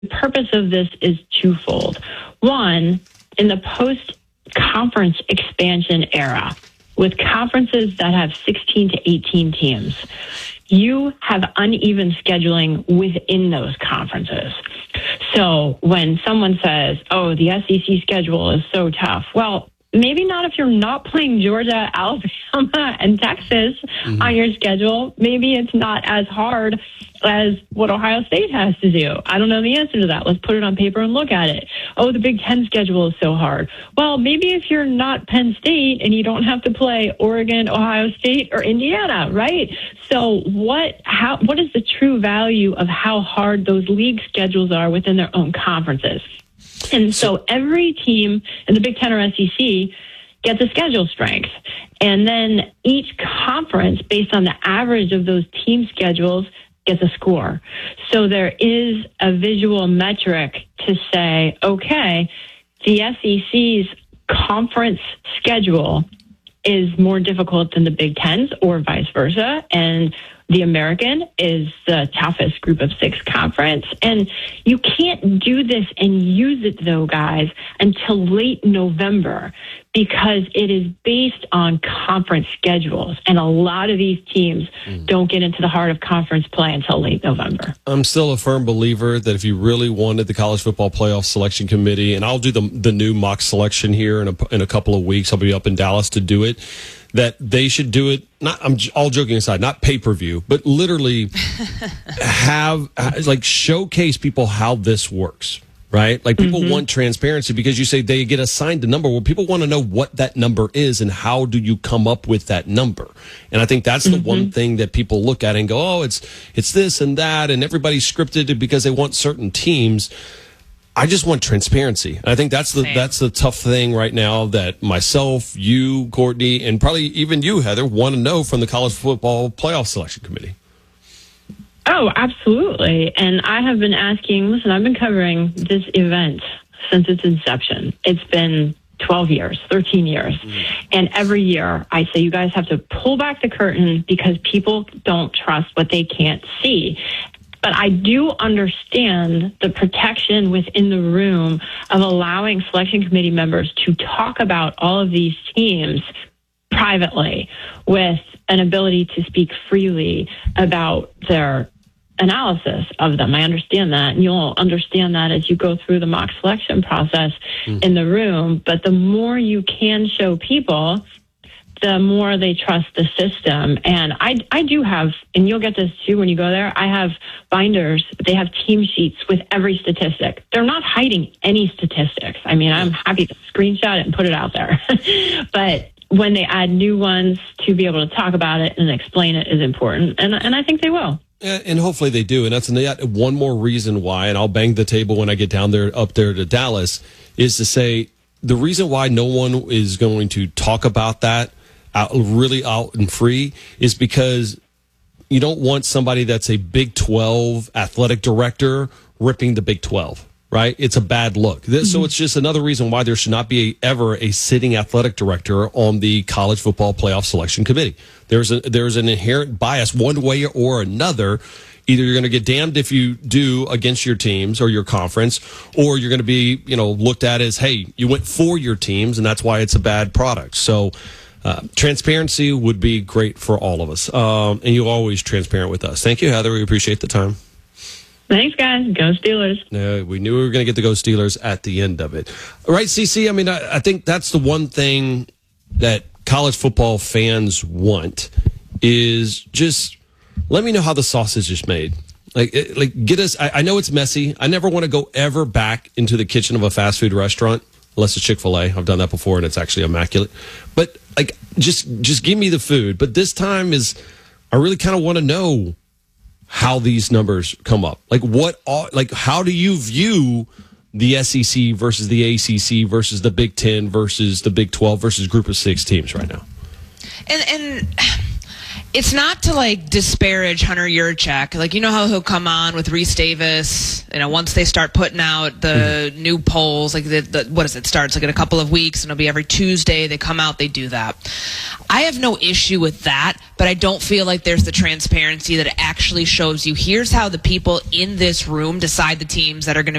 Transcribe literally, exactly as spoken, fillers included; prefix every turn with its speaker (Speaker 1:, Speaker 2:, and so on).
Speaker 1: The purpose of this is twofold. One, in the post-conference expansion era, with conferences that have sixteen to eighteen teams, you have uneven scheduling within those conferences. So when someone says, oh, the S E C schedule is so tough, well, maybe not if you're not playing Georgia, Alabama, and Texas mm-hmm. on your schedule. Maybe it's not as hard as what Ohio State has to do. I don't know the answer to that. Let's put it on paper and look at it. Oh, the Big Ten schedule is so hard. Well, maybe if you're not Penn State and you don't have to play Oregon, Ohio State, or Indiana, right? So what how what is the true value of how hard those league schedules are within their own conferences? And so every team in the Big Ten or S E C gets a schedule strength. And then each conference, based on the average of those team schedules, gets a score. So there is a visual metric to say, okay, the S E C's conference schedule is more difficult than the Big Ten's or vice versa. And the American is the toughest group of six conference. And you can't do this and use it, though, guys, until late November because it is based on conference schedules. And a lot of these teams mm. don't get into the heart of conference play until late November.
Speaker 2: I'm still a firm believer that if you really wanted the College Football Playoff Selection Committee, and I'll do the, the new mock selection here in a, in a couple of weeks, I'll be up in Dallas to do it, that they should do it, not, I'm all joking aside, not pay-per-view, but literally have, like, showcase people how this works, right? Like, people mm-hmm. want transparency because you say they get assigned a number. Well, people want to know what that number is and how do you come up with that number. And I think that's the mm-hmm. one thing that people look at and go, oh, it's it's this and that, and everybody's scripted because they want certain teams. I just want transparency. I think that's the Same. that's the tough thing right now that myself, you, Courtney, and probably even you, Heather, want to know from the College Football Playoff Selection Committee.
Speaker 1: Oh, absolutely. And I have been asking, listen, I've been covering this event since its inception. It's been twelve years, thirteen years. Mm. And every year I say, you guys have to pull back the curtain because people don't trust what they can't see. But I do understand the protection within the room of allowing selection committee members to talk about all of these teams privately with an ability to speak freely about their analysis of them. I understand that, and you'll understand that as you go through the mock selection process mm. in the room. But the more you can show people, the more they trust the system. And I, I do have, and you'll get this too when you go there, I have binders. They have team sheets with every statistic. They're not hiding any statistics. I mean, I'm happy to screenshot it and put it out there. But when they add new ones, to be able to talk about it and explain it is important. And, and I think they will.
Speaker 2: And hopefully they do. And that's one more reason why, and I'll bang the table when I get down there, up there to Dallas, is to say the reason why no one is going to talk about that out, really out and free is because you don't want somebody that's a Big twelve athletic director ripping the Big twelve, right? It's a bad look. This, mm-hmm. So it's just another reason why there should not be a, ever a sitting athletic director on the College Football Playoff Selection Committee. There's a there's an inherent bias one way or another. Either you're going to get damned if you do against your teams or your conference, or you're going to be, you know, looked at as, hey, you went for your teams, and that's why it's a bad product. So Uh, transparency would be great for all of us. Um, and you're always transparent with us. Thank you, Heather. We appreciate the time.
Speaker 1: Thanks, guys. Go Steelers.
Speaker 2: Uh, we knew we were going to get the Go Steelers at the end of it. All right, C C, I mean, I, I think that's the one thing that college football fans want is just let me know how the sausage is made. Like, it, like get us. I, I know it's messy. I never want to go ever back into the kitchen of a fast food restaurant. Unless it's Chick-fil-A. I've done that before, and it's actually immaculate. But, like, just just give me the food. But this time is, I really kind of want to know how these numbers come up. Like, what, are, like, how do you view the S E C versus the A C C versus the Big Ten versus the Big twelve versus Group of Six teams right now?
Speaker 3: And, and It's not to, like, disparage Hunter Yurchak. Like, you know how he'll come on with Reese Davis, you know, once they start putting out the mm-hmm. new polls, like, the, the, what does it start? It's like in a couple of weeks, and it'll be every Tuesday. They come out, they do that. I have no issue with that, but I don't feel like there's the transparency that it actually shows you. Here's how the people in this room decide the teams that are going to